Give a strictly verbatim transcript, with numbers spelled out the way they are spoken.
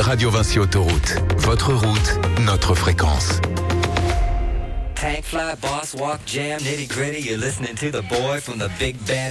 Radio Vinci Autoroute. Votre route, notre fréquence. Tank fly, boss walk, jam, nitty gritty. You're listening to the boy from the big bad